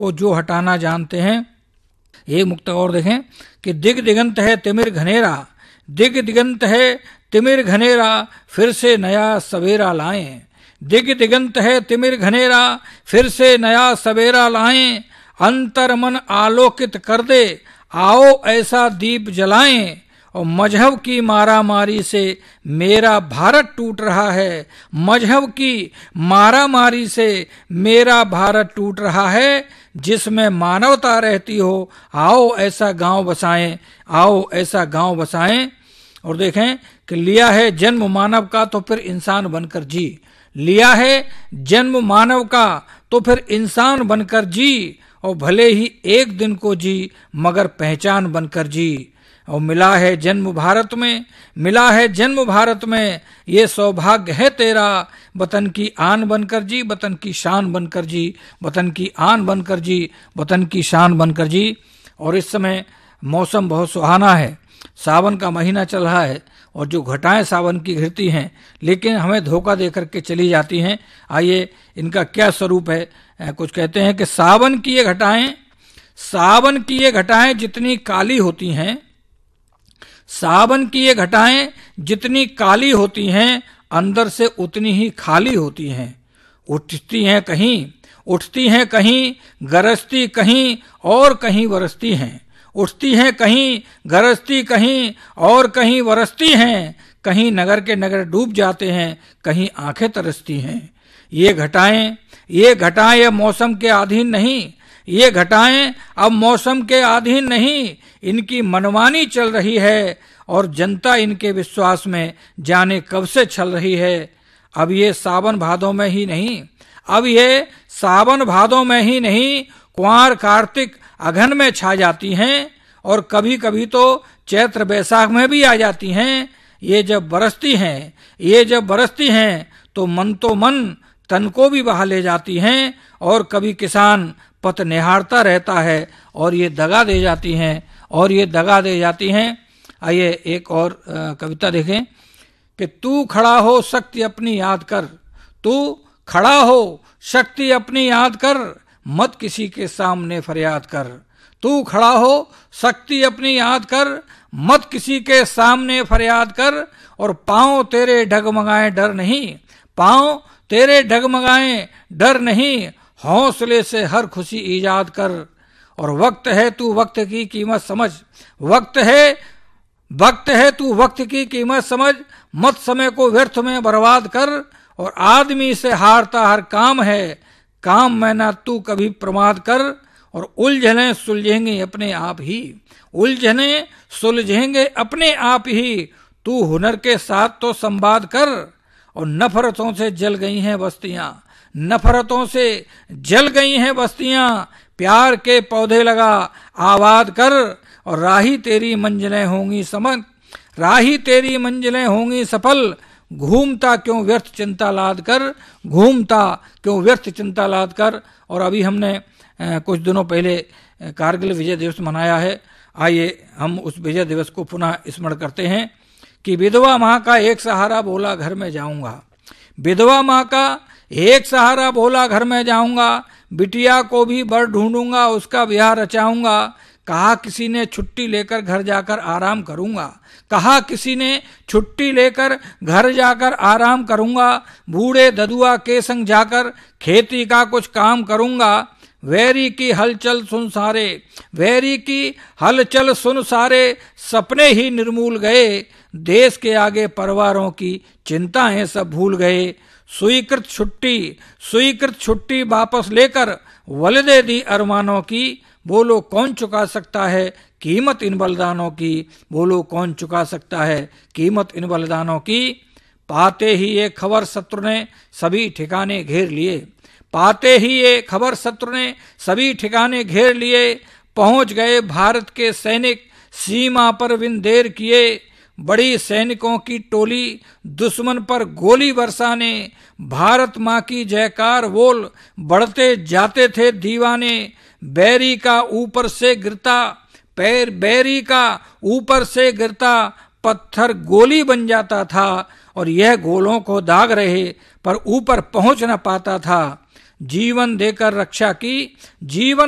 को जो हटाना जानते हैं। एक मुक्त और देखें कि दिग दिगंत है तिमिर घनेरा, दिग दिगंत है तिमिर घनेरा, फिर से नया सवेरा लाएं। दिग दिगंत है तिमिर घनेरा, फिर से नया सवेरा लाएं। अंतर मन आलोकित कर दे, आओ ऐसा दीप जलाएं। और मजहब की मारामारी से मेरा भारत टूट रहा है, मजहब की मारामारी से मेरा भारत टूट रहा है। जिसमें मानवता रहती हो, आओ ऐसा गांव बसाएं, आओ ऐसा गांव बसाएं। और देखें कि लिया है जन्म मानव का तो फिर इंसान बनकर जी, लिया है जन्म मानव का तो फिर इंसान बनकर जी। और भले ही एक दिन को जी मगर पहचान बनकर जी। और मिला है जन्म भारत में, मिला है जन्म भारत में, ये सौभाग्य है तेरा। वतन की आन बनकर जी, वतन की शान बनकर जी, वतन की आन बनकर जी, वतन की शान बनकर जी। और इस समय मौसम बहुत सुहाना है, सावन का महीना चल रहा है और जो घटाएं सावन की घिरती हैं लेकिन हमें धोखा दे करके चली जाती हैं। आइए इनका क्या स्वरूप है। कुछ कहते हैं कि सावन की ये घटाएं, सावन की ये घटाएं जितनी काली होती हैं, सावन की ये घटाएं जितनी काली होती हैं अंदर से उतनी ही खाली होती हैं। उठती हैं कहीं, उठती हैं कहीं, गरजती कहीं और कहीं बरसती हैं। उठती हैं कहीं, गरजती कहीं और कहीं बरसती हैं। कहीं नगर के नगर डूब जाते हैं, कहीं आंखें तरसती हैं। ये घटाएं ये मौसम के अधीन नहीं, ये घटाएं अब मौसम के अधीन नहीं। इनकी मनमानी चल रही है और जनता इनके विश्वास में जाने कब से छल रही है। अब ये सावन भादों में ही नहीं, अब ये सावन भादों में ही नहीं, कुंवार कार्तिक अघन में छा जाती हैं और कभी कभी तो चैत्र बैसाख में भी आ जाती हैं। ये जब बरसती हैं, ये जब बरसती हैं तो मन तन को भी बहा ले जाती हैं। और कभी किसान पत निहारता रहता है और ये दगा दे जाती हैं, और ये दगा दे जाती हैं। आइए एक और कविता देखें कि तू खड़ा हो शक्ति अपनी याद कर, तू खड़ा हो शक्ति अपनी याद कर, मत किसी के सामने फरियाद कर। तू खड़ा हो शक्ति अपनी याद कर, मत किसी के सामने फरियाद कर। और पांव तेरे डगमगाए डर नहीं, पांव तेरे डगमगाए डर नहीं, हौसले से हर खुशी ईजाद कर। और वक्त है तू वक्त की कीमत समझ, वक्त है तू वक्त की कीमत समझ, मत समय को व्यर्थ में बर्बाद कर। और आदमी से हारता हर काम है, काम में ना तू कभी प्रमाद कर। और उलझने सुलझेंगे अपने आप ही, उलझने सुलझेंगे अपने आप ही, तू हुनर के साथ तो संवाद कर। और नफरतों से जल गई हैं बस्तियां, नफरतों से जल गई हैं बस्तियां, प्यार के पौधे लगा आबाद कर। और राही तेरी मंजिलें होंगी समन, राही तेरी मंजिलें होंगी सफल, घूमता क्यों व्यर्थ चिंता लाद कर, घूमता क्यों व्यर्थ चिंता लाद कर। और अभी हमने कुछ दिनों पहले कारगिल विजय दिवस मनाया है। आइए हम उस विजय दिवस को पुनः स्मरण करते हैं कि विधवा माँ का एक सहारा बोला घर में जाऊंगा, विधवा माँ का एक सहारा बोला घर में जाऊंगा, बिटिया को भी बर ढूंढूंगा उसका ब्याह रचाऊंगा। कहा किसी ने छुट्टी लेकर घर जाकर आराम करूंगा, कहा किसी ने छुट्टी लेकर घर जाकर आराम करूंगा, बूढ़े ददुआ के संग जाकर खेती का कुछ काम करूंगा। वैरी की हलचल सुन सारे, वैरी की हलचल सुन सारे, सपने ही निर्मूल गए, देश के आगे परिवारों की चिंताएं सब भूल गए। स्वीकृत छुट्टी वापस लेकर वलदे दी अरमानों की, बोलो कौन चुका सकता है कीमत इन बलिदानों की, बोलो कौन चुका सकता है कीमत इन बलिदानों की। पाते ही ये खबर शत्रु ने सभी ठिकाने घेर लिए, पाते ही ये खबर शत्रु ने सभी ठिकाने घेर लिए, पहुंच गए भारत के सैनिक सीमा पर बिन देर किए। बड़ी सैनिकों की टोली दुश्मन पर गोली बरसाने, भारत माँ की जयकार बोल बढ़ते जाते थे दीवाने। बैरी का ऊपर से गिरता पैर, बैरी का ऊपर से गिरता पत्थर गोली बन जाता था, और यह गोलों को दाग रहे पर ऊपर पहुंच न पाता था। जीवन देकर रक्षा की, जीवन